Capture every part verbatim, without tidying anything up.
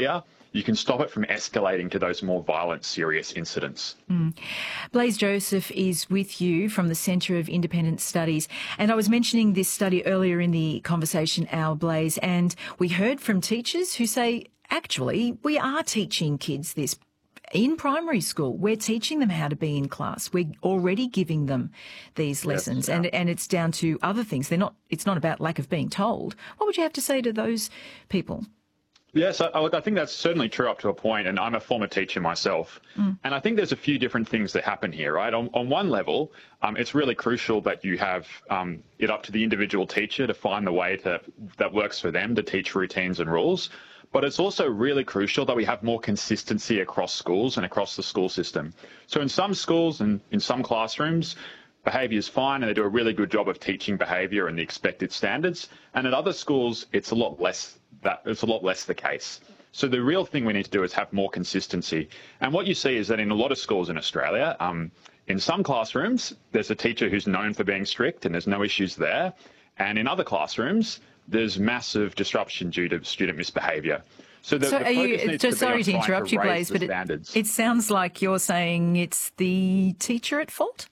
earlier, you can stop it from escalating to those more violent, serious incidents. Mm. Blaise Joseph is with you from the Centre of Independent Studies. And I was mentioning this study earlier in the conversation, our Blaise, and we heard from teachers who say, actually, we are teaching kids this in primary school. We're teaching them how to be in class. We're already giving them these lessons. Yes, yeah. and, and it's down to other things. They're not, it's not about lack of being told. What would you have to say to those people? Yes, I, I think that's certainly true up to a point, and I'm a former teacher myself. Mm. And I think there's a few different things that happen here, right? On, on one level, um, it's really crucial that you have um, it up to the individual teacher to find the way to, that works for them to teach routines and rules. But it's also really crucial that we have more consistency across schools and across the school system. So in some schools and in some classrooms, behaviour is fine and they do a really good job of teaching behaviour and the expected standards. And at other schools, it's a lot less that it's a lot less the case. So the real thing we need to do is have more consistency. And what you see is that in a lot of schools in Australia, um, in some classrooms, there's a teacher who's known for being strict and there's no issues there. And in other classrooms, there's massive disruption due to student misbehaviour. So, the, so the are you, so sorry to interrupt to you, Blaise, but it, it sounds like you're saying it's the teacher at fault?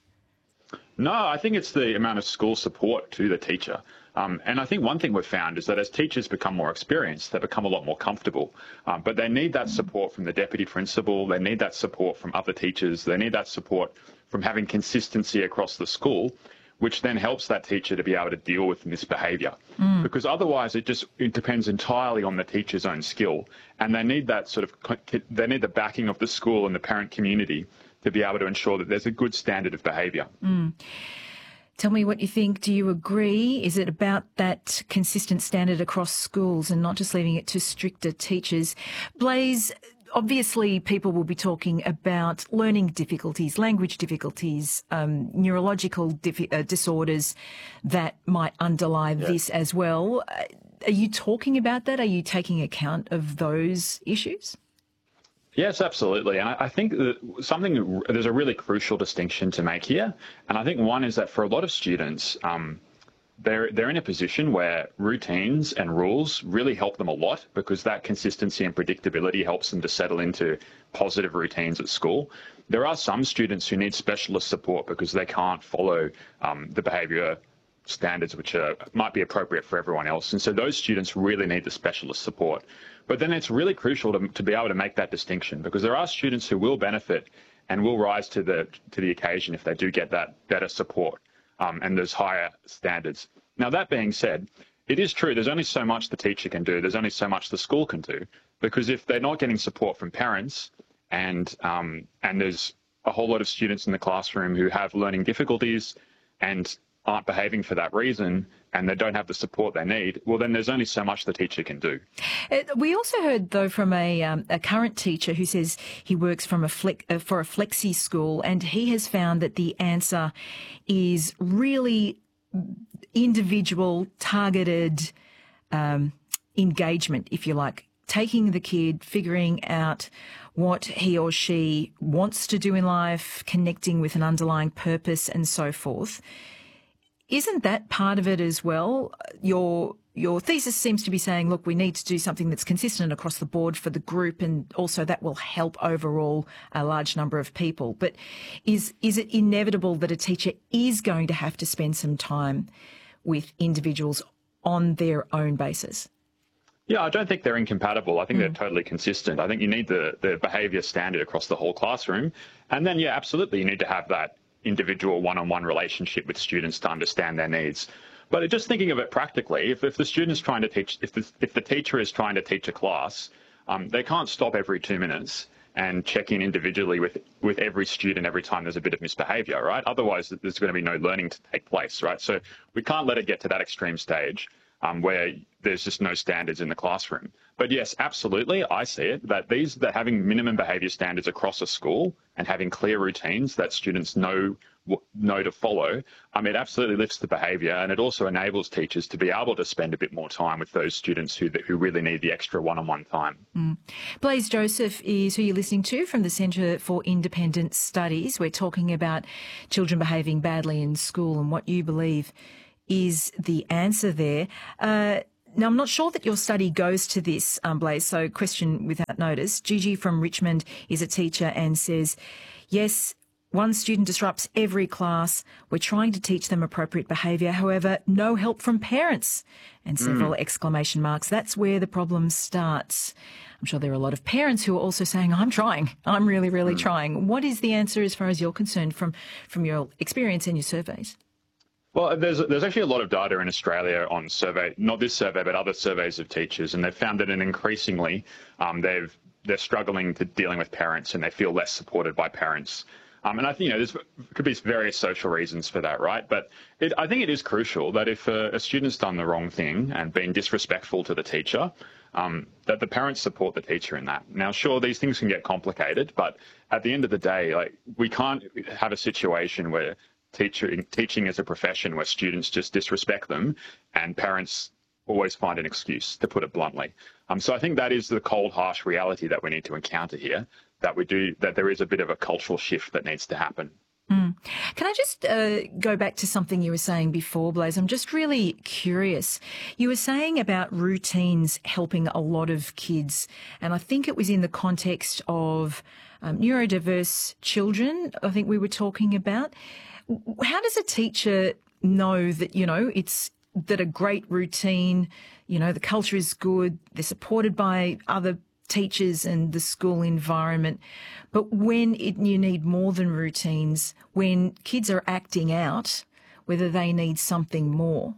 No, I think it's the amount of school support to the teacher. Um, and I think one thing we've found is that as teachers become more experienced, they become a lot more comfortable. Um, but they need that support from the deputy principal. They need that support from other teachers. They need that support from having consistency across the school, which then helps that teacher to be able to deal with misbehaviour. Mm. Because otherwise it just it depends entirely on the teacher's own skill. And they need that sort of, they need the backing of the school and the parent community to be able to ensure that there's a good standard of behaviour. Mm. Tell me what you think. Do you agree? Is it about that consistent standard across schools and not just leaving it to stricter teachers? Blaise, obviously people will be talking about learning difficulties, language difficulties, um, neurological dif- uh, disorders that might underlie yeah. this as well. Uh, are you talking about that? Are you taking account of those issues? Yes, absolutely. And I, I think that something, there's a really crucial distinction to make here. And I think one is that for a lot of students, um, they're, they're in a position where routines and rules really help them a lot because that consistency and predictability helps them to settle into positive routines at school. There are some students who need specialist support because they can't follow um, the behaviour standards which are, might be appropriate for everyone else. And so those students really need the specialist support. But then it's really crucial to, to be able to make that distinction because there are students who will benefit and will rise to the to the occasion if they do get that better support um, and those higher standards. Now, that being said, it is true there's only so much the teacher can do. There's only so much the school can do because if they're not getting support from parents and um, and there's a whole lot of students in the classroom who have learning difficulties and aren't behaving for that reason and they don't have the support they need, well, then there's only so much the teacher can do. We also heard, though, from a, um, a current teacher who says he works from a flex, uh, for a flexi school and he has found that the answer is really individual, targeted um, engagement, if you like, taking the kid, figuring out what he or she wants to do in life, connecting with an underlying purpose and so forth. Isn't that part of it as well? Your your thesis seems to be saying, look, we need to do something that's consistent across the board for the group and also that will help overall a large number of people. But is is it inevitable that a teacher is going to have to spend some time with individuals on their own basis? Yeah, I don't think they're incompatible. I think mm. they're totally consistent. I think you need the, the behaviour standard across the whole classroom. And then, yeah, absolutely, you need to have that individual one-on-one relationship with students to understand their needs. But just thinking of it practically, if, if the student's trying to teach, if the, if the teacher is trying to teach a class, um, they can't stop every two minutes and check in individually with, with every student every time there's a bit of misbehaviour, right? Otherwise, there's going to be no learning to take place, right? So we can't let it get to that extreme stage um, where there's just no standards in the classroom. But yes, absolutely, I see it, that these, that having minimum behaviour standards across a school and having clear routines that students know know to follow, um, it absolutely lifts the behaviour and it also enables teachers to be able to spend a bit more time with those students who who really need the extra one-on-one time. Mm. Blaise Joseph is who you're listening to from the Centre for Independent Studies. We're talking about children behaving badly in school and what you believe is the answer there. Uh, now, I'm not sure that your study goes to this, um, Blaise, so question without notice. Gigi from Richmond is a teacher and says, yes, one student disrupts every class. We're trying to teach them appropriate behaviour. However, no help from parents, and several mm. exclamation marks. That's where the problem starts. I'm sure there are a lot of parents who are also saying, I'm trying. I'm really, really mm. trying. What is the answer as far as you're concerned from, from your experience and your surveys? Well, there's there's actually a lot of data in Australia on survey, not this survey, but other surveys of teachers, and they've found that an increasingly um, they've they're struggling to dealing with parents, and they feel less supported by parents. Um, and I think you know there's could be various social reasons for that, right? But it, I think it is crucial that if a, a student's done the wrong thing and been disrespectful to the teacher, um, that the parents support the teacher in that. Now, sure, these things can get complicated, but at the end of the day, like we can't have a situation where Teaching, teaching is a profession where students just disrespect them and parents always find an excuse, to put it bluntly. Um, so I think that is the cold, harsh reality that we need to encounter here, that we do, that there is a bit of a cultural shift that needs to happen. Mm. Can I just uh, go back to something you were saying before, Blaise? I'm just really curious. You were saying about routines helping a lot of kids, and I think it was in the context of um, neurodiverse children, I think we were talking about. How does a teacher know that, you know, it's that a great routine, you know, the culture is good, they're supported by other teachers and the school environment, but when it, you need more than routines, when kids are acting out, whether they need something more?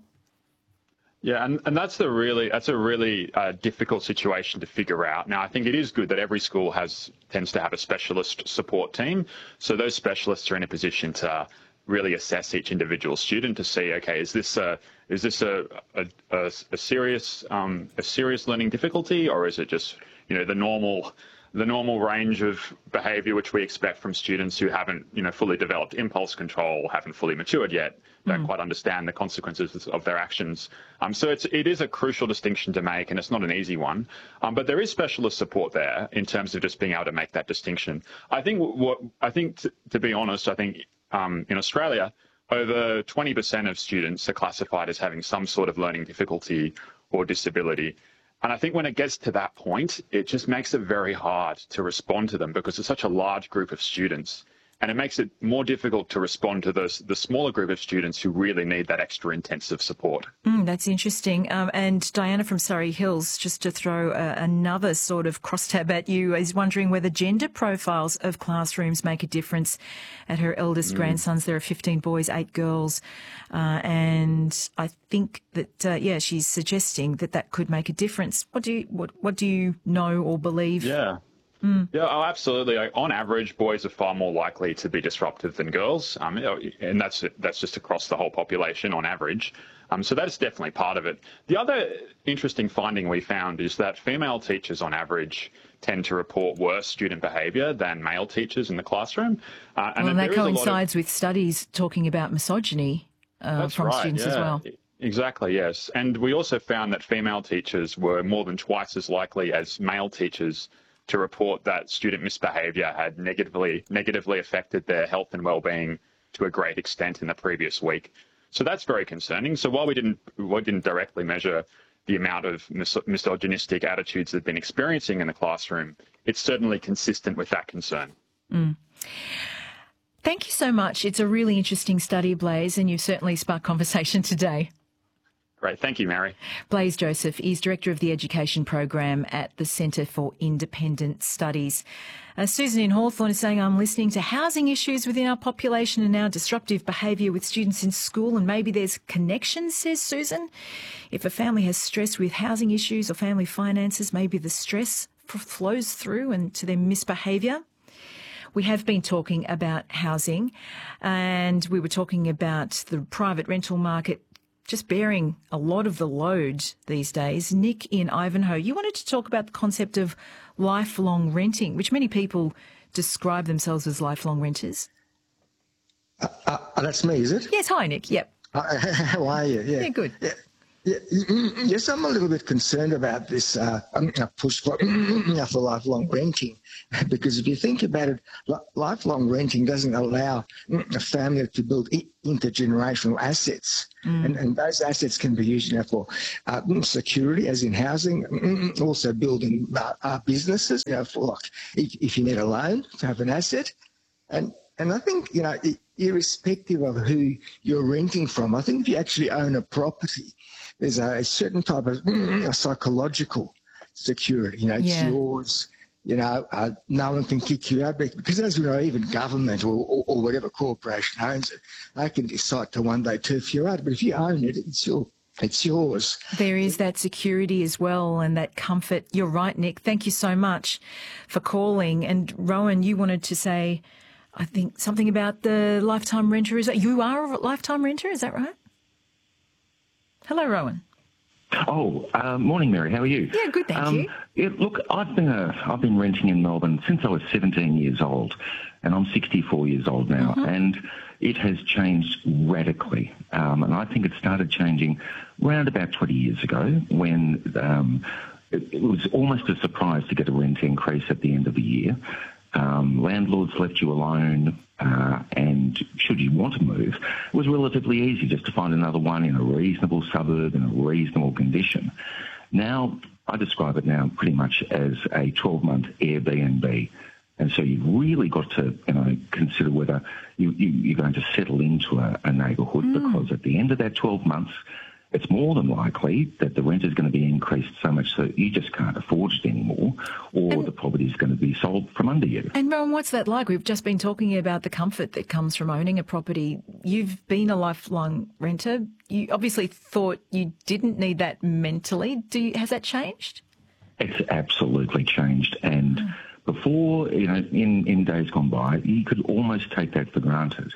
Yeah, and, and that's the really that's a really uh, difficult situation to figure out. Now, I think it is good that every school has tends to have a specialist support team, so those specialists are in a position to really assess each individual student to see, okay, is this a is this a a, a, a serious um, a serious learning difficulty, or is it just you know the normal the normal range of behaviour which we expect from students who haven't you know fully developed impulse control, haven't fully matured yet, don't mm. quite understand the consequences of their actions. Um, so it's it is a crucial distinction to make, and it's not an easy one. Um, but there is specialist support there in terms of just being able to make that distinction. I think what I think t- to be honest, I think. Um, in Australia, over twenty percent of students are classified as having some sort of learning difficulty or disability. And I think when it gets to that point, it just makes it very hard to respond to them because it's such a large group of students. And it makes it more difficult to respond to the, the smaller group of students who really need that extra intensive support. Mm, that's interesting. Um, and Diana from Surrey Hills, just to throw uh, another sort of crosstab at you, is wondering whether gender profiles of classrooms make a difference. At her eldest mm. grandsons, there are fifteen boys, eight girls. Uh, and I think that, uh, yeah, she's suggesting that that could make a difference. What do you, what, what do you know or believe? Yeah. Mm. Yeah, oh, absolutely. Like, on average, boys are far more likely to be disruptive than girls, um, and that's that's just across the whole population on average. Um, so that's definitely part of it. The other interesting finding we found is that female teachers, on average, tend to report worse student behaviour than male teachers in the classroom. Uh, and, well, and that coincides of... with studies talking about misogyny uh, from right, students yeah. as well. Exactly, yes. And we also found that female teachers were more than twice as likely as male teachers to report that student misbehaviour had negatively negatively affected their health and well-being to a great extent in the previous week. So that's very concerning. So while we didn't we didn't directly measure the amount of mis- misogynistic attitudes they've been experiencing in the classroom, it's certainly consistent with that concern. Mm. Thank you so much. It's a really interesting study, Blaise, and you've certainly sparked conversation today. Great. Thank you, Mary. Blaise Joseph is Director of the Education Program at the Centre for Independent Studies. Uh, Susan in Hawthorn is saying, I'm listening to housing issues within our population and now disruptive behaviour with students in school, and maybe there's connections, says Susan. If a family has stress with housing issues or family finances, maybe the stress f- flows through and to their misbehaviour. We have been talking about housing, and we were talking about the private rental market just bearing a lot of the load these days. Nick in Ivanhoe, you wanted to talk about the concept of lifelong renting, which many people describe themselves as lifelong renters. Uh, uh, that's me, is it? Yes, hi, Nick. Yep. Uh, how are you? Yeah, yeah good. Yeah. Yeah, yes, I'm a little bit concerned about this uh, push for, for lifelong renting, because if you think about it, lifelong renting doesn't allow a family to build intergenerational assets, mm. and, and those assets can be used, you know, for uh, security, as in housing, also building uh, uh, businesses, you know, for like if, if you need a loan to have an asset, and and I think, you know, irrespective of who you're renting from, I think if you actually own a property, there's a certain type of mm, psychological security. You know, it's yeah. yours. You know, uh, no one can kick you out, because as we know, even government or, or, or whatever corporation owns it, they can decide to one day turf you out. But if you own it, it's your, it's yours. There is that security as well, and that comfort. You're right, Nick. Thank you so much for calling. And Rowan, you wanted to say, I think, something about the lifetime renter. Is that you are a lifetime renter? Is that right? Hello, Rowan. Oh, uh, morning, Mary. How are you? Yeah, good, thank um, you. Yeah, look, I've been a, I've been renting in Melbourne since I was seventeen years old, and I'm sixty-four years old now, mm-hmm. and it has changed radically. Um, and I think it started changing around about twenty years ago, when um, it, it was almost a surprise to get a rent increase at the end of the year. Um, landlords left you alone, uh, and should you want to move, it was relatively easy just to find another one in a reasonable suburb in a reasonable condition. Now, I describe it now pretty much as a twelve-month Airbnb. And so you've really got to, you know, consider whether you, you, you're going to settle into a, a neighbourhood, mm. because at the end of that twelve months, it's more than likely that the rent is going to be increased so much that you just can't afford it anymore, or and, the property is going to be sold from under you. And Rowan, what's that like? We've just been talking about the comfort that comes from owning a property. You've been a lifelong renter. You obviously thought you didn't need that mentally. Do you, has that changed? It's absolutely changed. And mm. before, you know, in, in days gone by, you could almost take that for granted.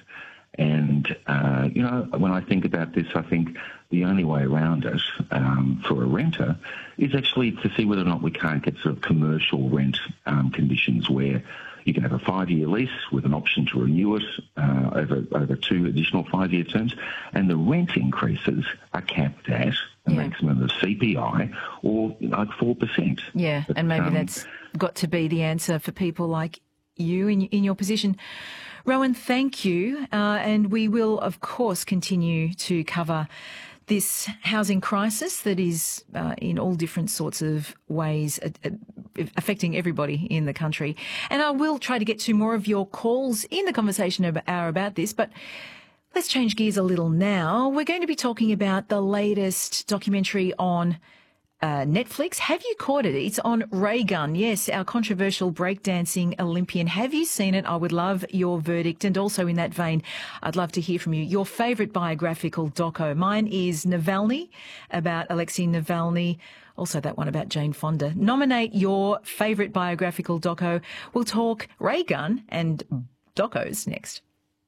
And, uh, you know, when I think about this, I think the only way around it um, for a renter is actually to see whether or not we can't get sort of commercial rent um, conditions where you can have a five-year lease with an option to renew it uh, over, over two additional five-year terms, and the rent increases are capped at a yeah. maximum of C P I or like four percent. Yeah, but, and maybe um, that's got to be the answer for people like you in, in your position. Rowan, thank you. Uh, and we will, of course, continue to cover this housing crisis that is uh, in all different sorts of ways uh, uh, affecting everybody in the country. And I will try to get to more of your calls in the conversation hour about this, but let's change gears a little now. We're going to be talking about the latest documentary on Uh, Netflix. Have you caught it? It's on Ray Gun. Yes, our controversial breakdancing Olympian. Have you seen it? I would love your verdict. And also in that vein, I'd love to hear from you. Your favourite biographical doco. Mine is Navalny, about Alexei Navalny. Also that one about Jane Fonda. Nominate your favourite biographical doco. We'll talk Ray Gun and docos next.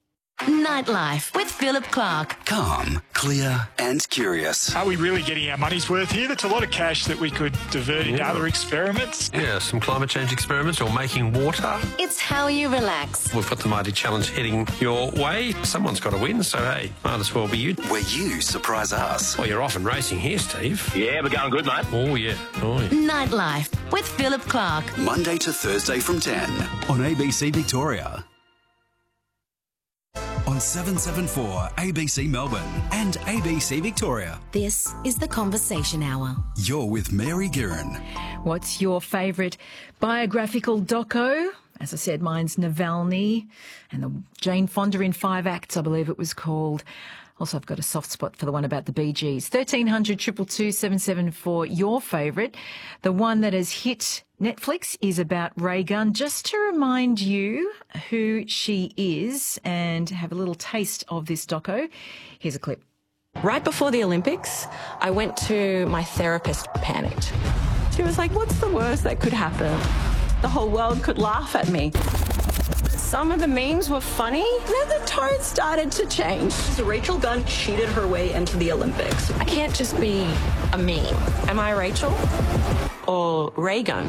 Nightlife with Philip Clark. Calm, clear and curious. Are we really getting our money's worth here? That's a lot of cash that we could divert into yeah. other experiments. Yeah, some climate change experiments or making water. It's how you relax. We've got the Mighty Challenge heading your way. Someone's got to win, so hey, might as well be you. Where you surprise us. Well, you're off and racing here, Steve. Yeah, we're going good, mate. Oh, yeah. Oh, yeah. Nightlife with Philip Clark. Monday to Thursday from ten on A B C Victoria. On seven seventy-four A B C Melbourne and A B C Victoria. This is the Conversation Hour. You're with Mary Guerin. What's your favourite biographical doco? As I said, mine's Navalny and the Jane Fonda in five acts, I believe it was called. Also, I've got a soft spot for the one about the Bee Gees. thirteen hundred, two two two, seven seven four, your favourite. The one that has hit Netflix is about Ray Gun. Just to remind you who she is and have a little taste of this doco, here's a clip. Right before the Olympics, I went to my therapist, panicked. She was like, what's the worst that could happen? The whole world could laugh at me. Some of the memes were funny, then the tone started to change. So Rachel Gunn cheated her way into the Olympics. I can't just be a meme. Am I Rachel or Ray Gun?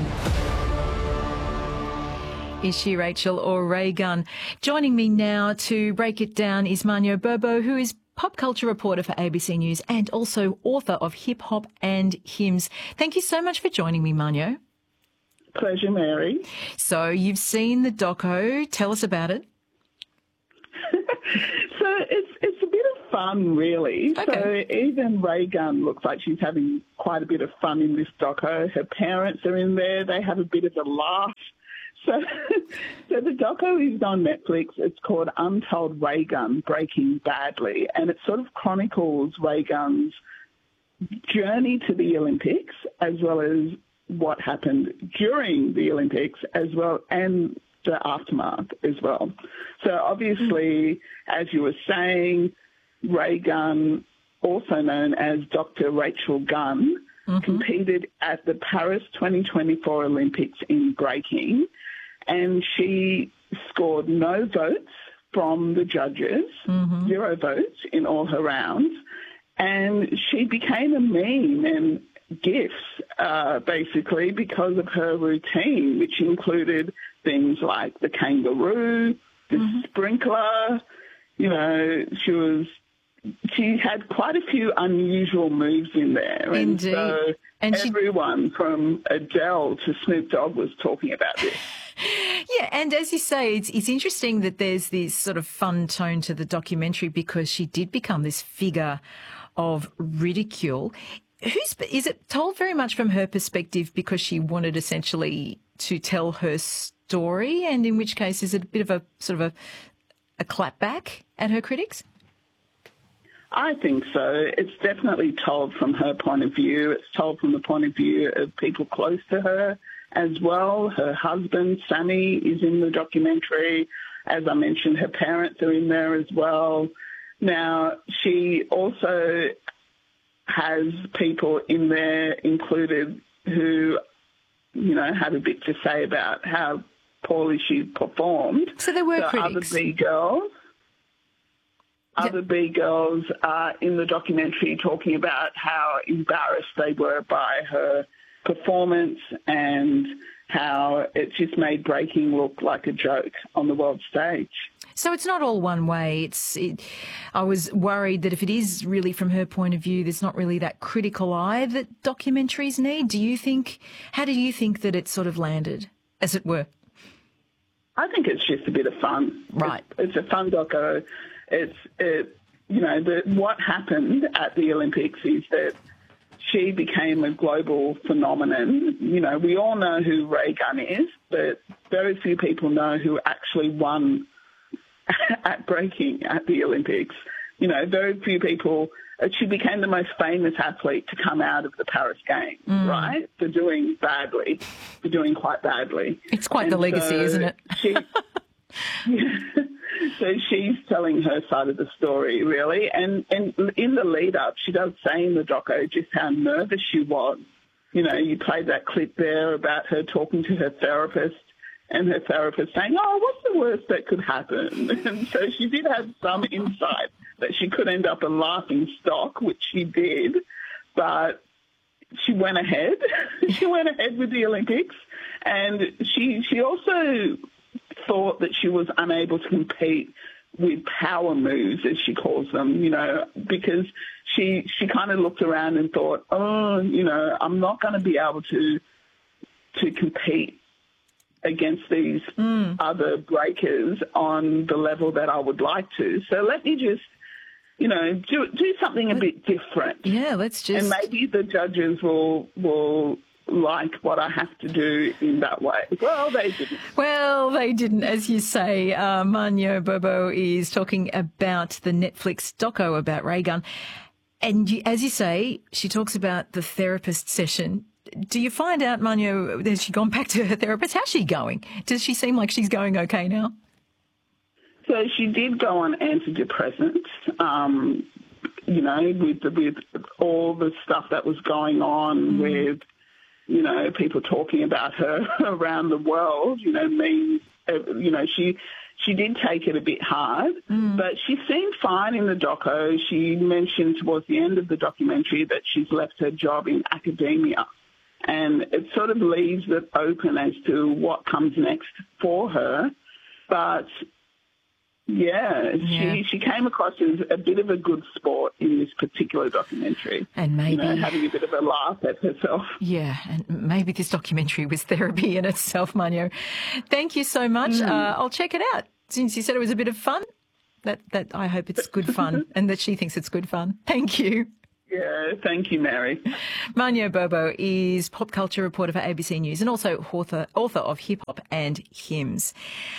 Is she Rachel or Ray Gun? Joining me now to break it down is Manyo Bobo, who is pop culture reporter for A B C News and also author of Hip Hop and Hymns. Thank you so much for joining me, Manyo. Pleasure, Mary. So you've seen the doco. Tell us about it. So it's it's a bit of fun, really. Okay. So even Ray Gunn looks like she's having quite a bit of fun in this doco. Her parents are in there. They have a bit of a laugh. So, so the doco is on Netflix. It's called Untold Ray Gunn, Breaking Badly, and it sort of chronicles Ray Gunn's journey to the Olympics as well as what happened during the Olympics as well and the aftermath as well. So obviously, as you were saying, Ray Gunn, also known as Doctor Rachel Gunn, mm-hmm. competed at the Paris twenty twenty-four Olympics in breaking, and she scored no votes from the judges, mm-hmm. zero votes in all her rounds, and she became a meme and gifts, uh, basically, because of her routine, which included things like the kangaroo, the mm-hmm. sprinkler. You know, she was she had quite a few unusual moves in there. Indeed. And so and everyone she... from Adele to Snoop Dogg was talking about this. Yeah, and as you say, it's it's interesting that there's this sort of fun tone to the documentary because she did become this figure of ridicule. Who's, is it told very much from her perspective because she wanted essentially to tell her story, and in which case is it a bit of a sort of a, a clapback at her critics? I think so. It's definitely told from her point of view. It's told from the point of view of people close to her as well. Her husband, Sammy, is in the documentary. As I mentioned, her parents are in there as well. Now, she also has people in there included who, you know, have a bit to say about how poorly she performed. So there were so critics. Other B girls, yep. other B girls are in the documentary talking about how embarrassed they were by her performance and how it just made breaking look like a joke on the world stage. So it's not all one way. It's. It, I was worried that if it is really from her point of view, there's not really that critical eye that documentaries need. Do you think? How do you think that it sort of landed, as it were? I think it's just a bit of fun. Right. It's, it's a fun doco. It's it. You know, the, what happened at the Olympics is that she became a global phenomenon. You know, we all know who Ray Gunn is, but very few people know who actually won at breaking at the Olympics. You know, very few people. She became the most famous athlete to come out of the Paris Games, mm. right? For doing badly, for doing quite badly. It's quite and the legacy, so isn't it? She, yeah, so she's telling her side of the story, really. And, and in the lead-up, she does say in the doco just how nervous she was. You know, you played that clip there about her talking to her therapist and her therapist saying, oh, what's the worst that could happen? And so she did have some insight that she could end up a laughing stock, which she did, but she went ahead. she went ahead with the Olympics, and she she also thought that she was unable to compete with power moves, as she calls them, you know, because she she kind of looked around and thought, oh, you know, I'm not going to be able to to compete against these mm. other breakers on the level that I would like to. So let me just, you know, do do something a bit different. Yeah, let's just... And maybe the judges will will like what I have to do in that way. Well, they didn't. Well, they didn't, as you say. Uh, Manyo Bobo is talking about the Netflix doco about Ray Gunn. And you, as you say, she talks about the therapist session. Do you find out, Manyo, has she gone back to her therapist? How's she going? Does she seem like she's going okay now? So she did go on antidepressants, um, you know, with, the, with all the stuff that was going on mm. with, you know, people talking about her around the world, you know, means, you know, she she did take it a bit hard, mm. but she seemed fine in the doco. She mentioned towards the end of the documentary that she's left her job in academia. And it sort of leaves it open as to what comes next for her. But, Yeah, Yeah. she she came across as a bit of a good sport in this particular documentary. And maybe... You know, having a bit of a laugh at herself. Yeah, and maybe this documentary was therapy in itself, Manyo. Thank you so much. Mm. Uh, I'll check it out. Since you said it was a bit of fun, that, that I hope it's good fun and that she thinks it's good fun. Thank you. Yeah, thank you, Mary. Manyo Bobo is pop culture reporter for A B C News and also author, author of Hip Hop and Hymns.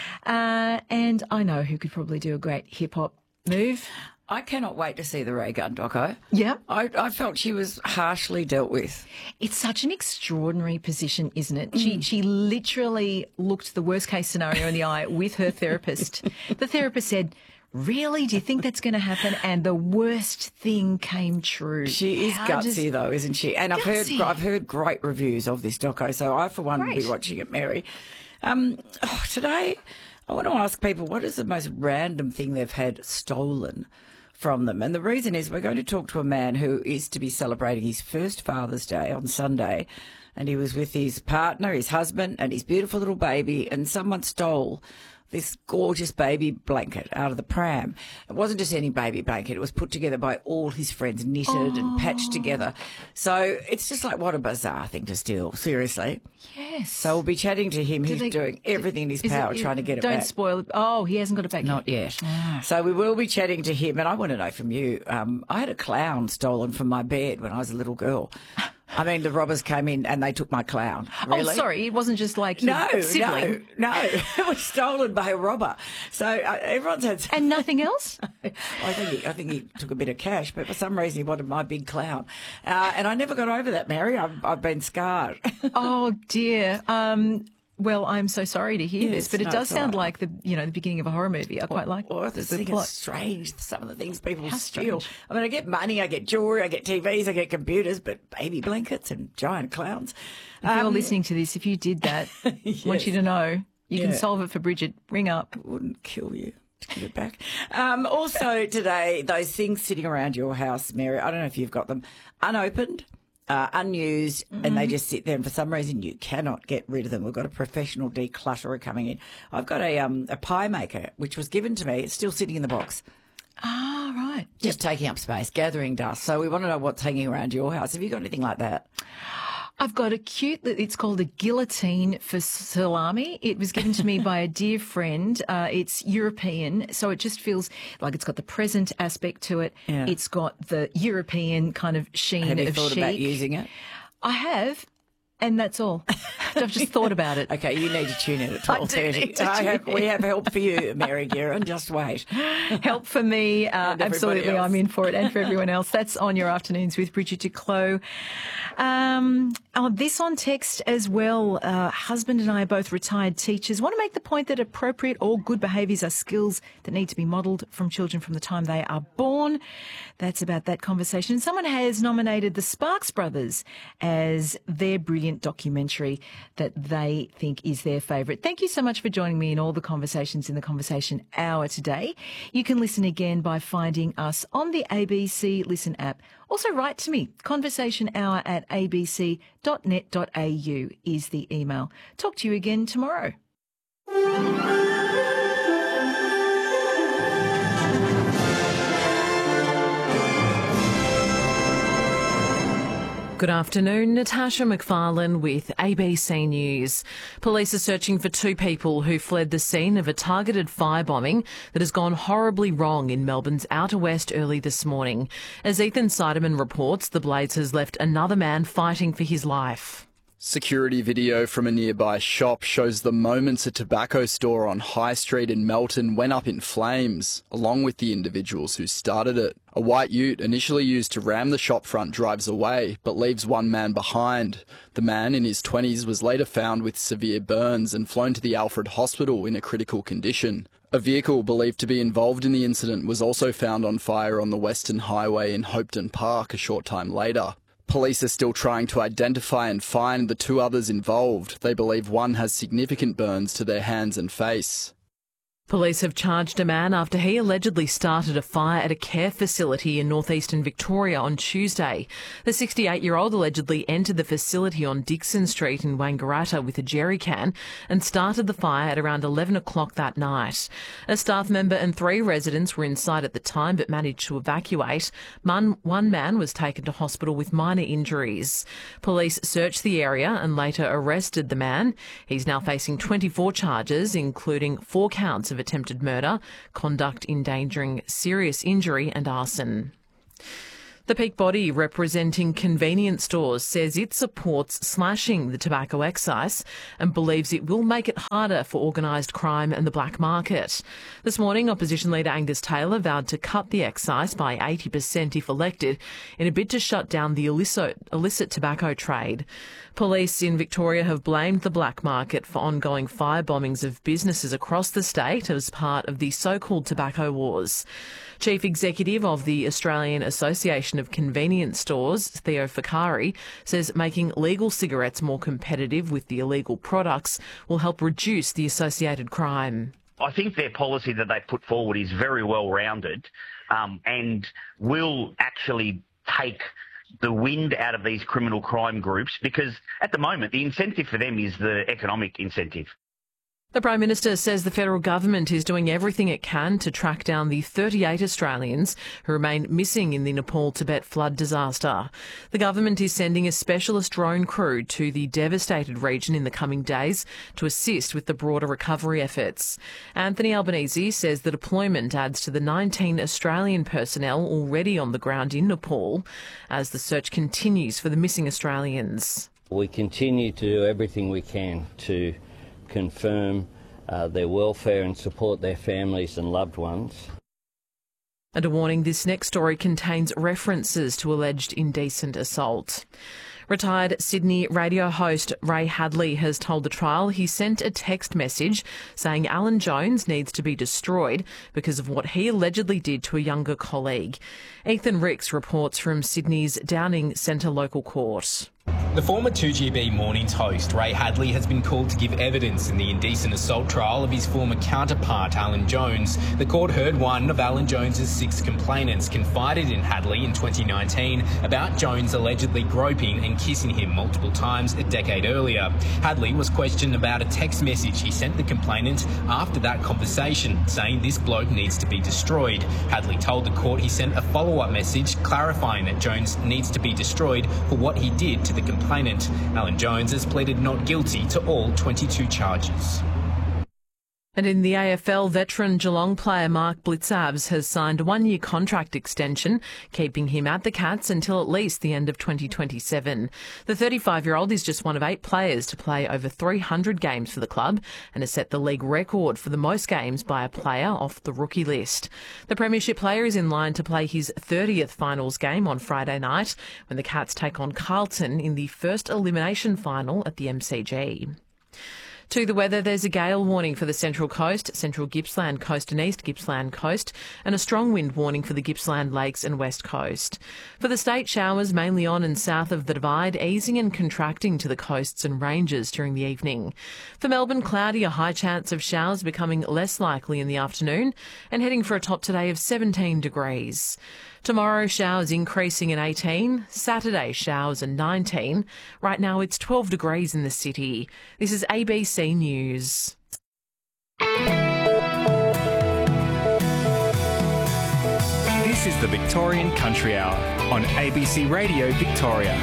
Uh, and I know who could probably do a great hip hop move. I cannot wait to see the Ray Gun doco. Yeah. I, I felt she was harshly dealt with. It's such an extraordinary position, isn't it? Mm. She she literally looked the worst case scenario in the eye with her therapist. The therapist said, "Really? Do you think that's going to happen?" And the worst thing came true. She is How gutsy, does... though, isn't she? And I've heard I've heard great reviews of this doco, so I, for one, Great. will be watching it, Mary. Um, oh, today, I want to ask people, what is the most random thing they've had stolen from them? And the reason is we're going to talk to a man who is to be celebrating his first Father's Day on Sunday, and he was with his partner, his husband, and his beautiful little baby, and someone stole this gorgeous baby blanket out of the pram. It wasn't just any baby blanket. It was put together by all his friends, knitted oh. and patched together. So it's just like, what a bizarre thing to steal, seriously. Yes. So we'll be chatting to him. He's they, doing everything in his power it, trying to get it don't back. Don't spoil it. Oh, he hasn't got it back Not yet. yet. Ah. So we will be chatting to him. And I want to know from you, um, I had a clown stolen from my bed when I was a little girl. I mean, the robbers came in and they took my clown. Really? Oh, sorry. It wasn't just like no, your sibling. no, no. It was stolen by a robber. So uh, everyone's had... And nothing else? I think he, I think he took a bit of cash, but for some reason he wanted my big clown. Uh, and I never got over that, Mary. I've, I've been scarred. Oh, dear. Um... Well, I'm so sorry to hear yes, this, but it no, does sound right. like the, you know, the beginning of a horror movie. I quite like well, I the, think the plot. It's strange, some of the things people How steal. strange. I mean, I get money, I get jewellery, I get T Vs, I get computers, but baby blankets and giant clowns. If um, you're listening to this, if you did that, yes. I want you to know you yeah. can solve it for Bridget. Ring up. It wouldn't kill you to give it back. Um, also today, those things sitting around your house, Mary, I don't know if you've got them, unopened. Uh, unused, mm-hmm. and they just sit there, and for some reason you cannot get rid of them. We've got a professional declutterer coming in. I've got a um, a pie maker, which was given to me. It's still sitting in the box. Ah, right. Just yep. taking up space, gathering dust. So we want to know what's hanging around your house. Have you got anything like that? I've got a cute, it's called a guillotine for salami. It was given to me by a dear friend. Uh, it's European, so it just feels like it's got the present aspect to it. Yeah. It's got the European kind of sheen have you of thought chic. about using it? I have. And that's all. I've just thought about it. Okay, you need to tune in at twelve thirty. I, I have, we have help for you, Mary Guerin. Just wait. Help for me. Uh, absolutely, else. I'm in for it. And for everyone else. That's on your afternoons with Bridget Duclos. Um, oh, this on text as well. Uh, husband and I are both retired teachers. Want to make the point that appropriate or good behaviours are skills that need to be modelled from children from the time they are born. That's about that conversation. Someone has nominated the Sparks Brothers as their brilliant documentary that they think is their favourite. Thank you so much for joining me in all the conversations in the Conversation Hour today. You can listen again by finding us on the A B C Listen app. Also write to me. Conversation hour at a b c dot net dot a u is the email. Talk to you again tomorrow. Good afternoon, Natasha McFarlane with A B C News. Police are searching for two people who fled the scene of a targeted firebombing that has gone horribly wrong in Melbourne's Outer West early this morning. As Ethan Seidemann reports, the blaze has left another man fighting for his life. Security video from a nearby shop shows the moments a tobacco store on High Street in Melton went up in flames, along with the individuals who started it. A white ute initially used to ram the shop front drives away, but leaves one man behind. The man in his twenties was later found with severe burns and flown to the Alfred Hospital in a critical condition. A vehicle believed to be involved in the incident was also found on fire on the Western Highway in Hopeton Park a short time later. Police are still trying to identify and find the two others involved. They believe one has significant burns to their hands and face. Police have charged a man after he allegedly started a fire at a care facility in northeastern Victoria on Tuesday. The sixty-eight-year-old allegedly entered the facility on Dixon Street in Wangaratta with a jerry can and started the fire at around eleven o'clock that night. A staff member and three residents were inside at the time but managed to evacuate. One, one man was taken to hospital with minor injuries. Police searched the area and later arrested the man. He's now facing twenty-four charges, including four counts of attempted murder, conduct endangering serious injury and arson. The Peak body representing convenience stores says it supports slashing the tobacco excise and believes it will make it harder for organised crime and the black market. This morning, Opposition Leader Angus Taylor vowed to cut the excise by eighty percent if elected in a bid to shut down the illicit, illicit tobacco trade. Police in Victoria have blamed the black market for ongoing fire bombings of businesses across the state as part of the so-called tobacco wars. Chief Executive of the Australian Association of Convenience Stores, Theo Ficari, says making legal cigarettes more competitive with the illegal products will help reduce the associated crime. I think their policy that they put forward is very well rounded um, and will actually take the wind out of these criminal crime groups, because at the moment the incentive for them is the economic incentive. The Prime Minister says the federal government is doing everything it can to track down the thirty-eight Australians who remain missing in the Nepal-Tibet flood disaster. The government is sending a specialist drone crew to the devastated region in the coming days to assist with the broader recovery efforts. Anthony Albanese says the deployment adds to the nineteen Australian personnel already on the ground in Nepal as the search continues for the missing Australians. We continue to do everything we can to confirm uh, their welfare and support their families and loved ones. And a warning, this next story contains references to alleged indecent assault. Retired Sydney radio host Ray Hadley has told the trial he sent a text message saying Alan Jones needs to be destroyed because of what he allegedly did to a younger colleague. Ethan Ricks reports from Sydney's Downing Centre local court. The former two G B Mornings host, Ray Hadley, has been called to give evidence in the indecent assault trial of his former counterpart, Alan Jones. The court heard one of Alan Jones's six complainants confided in Hadley in twenty nineteen about Jones allegedly groping and kissing him multiple times a decade earlier. Hadley was questioned about a text message he sent the complainant after that conversation, saying this bloke needs to be destroyed. Hadley told the court he sent a follow-up message clarifying that Jones needs to be destroyed for what he did to the complainant. Alan Jones has pleaded not guilty to all twenty-two charges. And in the A F L, veteran Geelong player Mark Blitzabs has signed a one-year contract extension, keeping him at the Cats until at least the end of twenty twenty-seven. The thirty-five-year-old is just one of eight players to play over three hundred games for the club and has set the league record for the most games by a player off the rookie list. The Premiership player is in line to play his thirtieth finals game on Friday night when the Cats take on Carlton in the first elimination final at the M C G. To the weather, there's a gale warning for the Central Coast, Central Gippsland Coast and East Gippsland Coast, and a strong wind warning for the Gippsland Lakes and West Coast. For the state, showers mainly on and south of the Divide, easing and contracting to the coasts and ranges during the evening. For Melbourne, cloudy, a high chance of showers becoming less likely in the afternoon, and heading for a top today of seventeen degrees. Tomorrow, showers increasing at eighteen. Saturday, showers at nineteen. Right now, it's twelve degrees in the city. This is A B C News. This is the Victorian Country Hour on A B C Radio Victoria.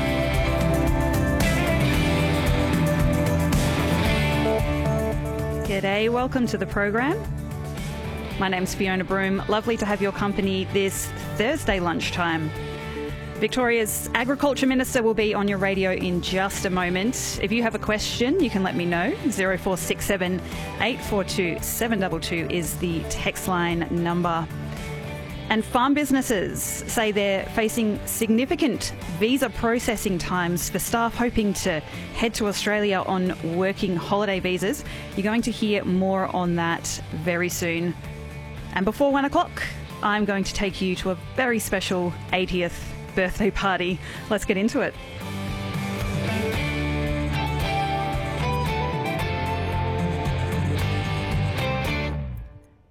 G'day, welcome to the program. My name's Fiona Broom. Lovely to have your company this Thursday lunchtime. Victoria's Agriculture Minister will be on your radio in just a moment. If you have a question, you can let me know. zero four six seven, eight four two, seven two two is the text line number. And farm businesses say they're facing significant visa processing times for staff hoping to head to Australia on working holiday visas. You're going to hear more on that very soon. And before one o'clock, I'm going to take you to a very special eightieth birthday party. Let's get into it.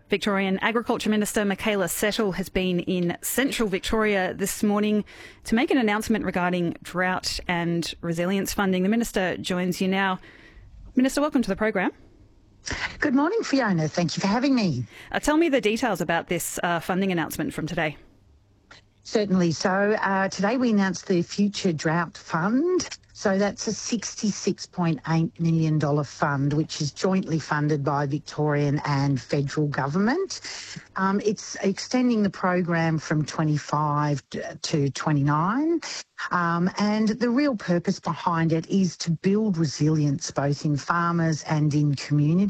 Victorian Agriculture Minister Michaela Settle has been in central Victoria this morning to make an announcement regarding drought and resilience funding. The Minister joins you now. Minister, welcome to the program. Good morning, Fiona. Thank you for having me. Uh, tell me the details about this uh, funding announcement from today. Certainly. So uh, today we announced the Future Drought Fund. So that's a sixty-six point eight million dollars fund, which is jointly funded by Victorian and federal government. Um, it's extending the program from twenty-five to twenty-nine. Um, and the real purpose behind it is to build resilience both in farmers and in communities.